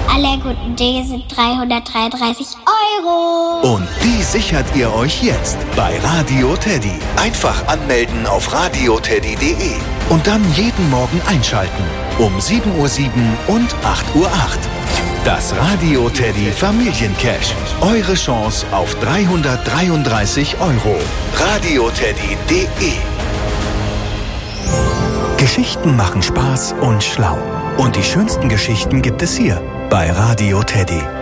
Alle guten Dinge sind 333 Euro. Und die sichert ihr euch jetzt bei Radio Teddy. Einfach anmelden auf radioteddy.de und dann jeden Morgen einschalten. Um 7:07 Uhr und 8:08 Uhr. Das Radio Teddy Familiencash. Eure Chance auf 333 Euro. radioteddy.de. Geschichten machen Spaß und schlau. Und die schönsten Geschichten gibt es hier bei Radio Teddy.